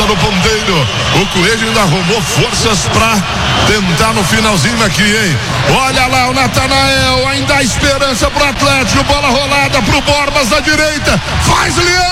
volta do ponteiro. O Coelho ainda arrumou forças pra tentar no finalzinho aqui, hein? Olha lá o Natanael, ainda há esperança pro Atlético, bola rolada pro Borbas da direita, faz Leão!